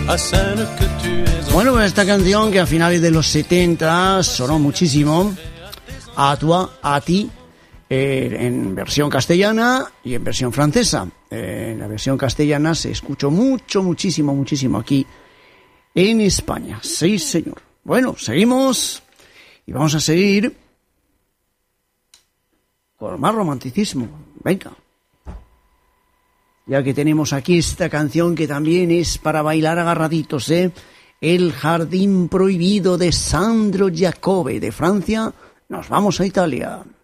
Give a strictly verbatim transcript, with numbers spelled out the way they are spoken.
Bueno, esta canción que a finales de los setenta sonó muchísimo, a toi, a ti, eh, en versión castellana y en versión francesa. Eh, en la versión castellana se escuchó mucho, muchísimo, muchísimo aquí en España. Sí, señor. Bueno, seguimos y vamos a seguir con más romanticismo. Venga. Ya que tenemos aquí esta canción que también es para bailar agarraditos, ¿eh? El jardín prohibido de Sandro Jacobe, de Francia. Nos vamos a Italia.